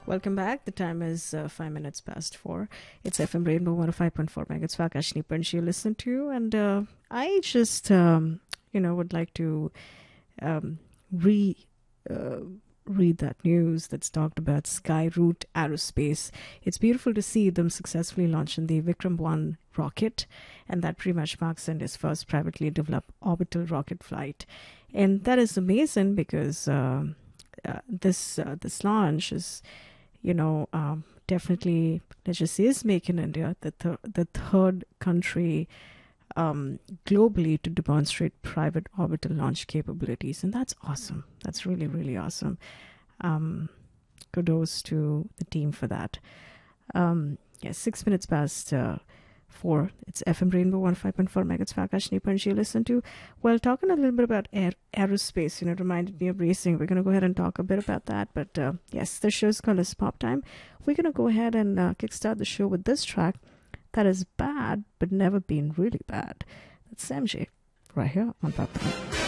Welcome back. The time is 5 minutes past 4. It's FM Rainbow 105.4 megahertz. Vakashni Panch you listen to. And I just, would like to re read that news that's talked about Skyroot Aerospace. It's beautiful to see them successfully launching the Vikram 1 rocket, and that pretty much marks India's first privately developed orbital rocket flight. And that is amazing because this launch is, definitely, let's just say, is making India the third country globally to demonstrate private orbital launch capabilities. And that's awesome. That's really, really awesome. Kudos to the team for that. 6 minutes past 4. It's FM Rainbow 105.4 megahertz. Vakashni Panch you listen to. Well, talking a little bit about aerospace, it reminded me of racing. We're going to go ahead and talk a bit about that. But yes, the show's called as Pop Time. We're going to go ahead and kickstart the show with this track that is bad, but never been really bad. That's MJ right here on Pop Time.